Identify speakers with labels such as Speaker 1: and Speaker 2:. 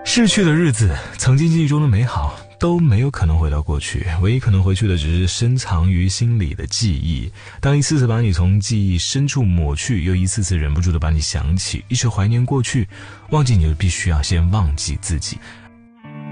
Speaker 1: 逝去的日子，曾经记忆中的美好都没有可能回到过去，唯一可能回去的只是深藏于心里的记忆。当一次次把你从记忆深处抹去，又一次次忍不住的把你想起，一直怀念过去，忘记你就必须要先忘记自己。